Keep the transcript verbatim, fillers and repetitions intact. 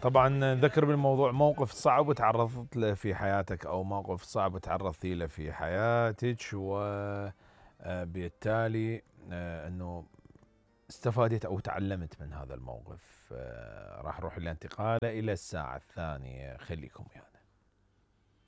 طبعا ذكر بالموضوع موقف صعب وتعرضت له في حياتك او موقف صعب وتعرضتي له في حياتك، وبالتالي انه استفادت او تعلمت من هذا الموقف. راح اروح الانتقال الى الساعة الثانية، خليكم يعني.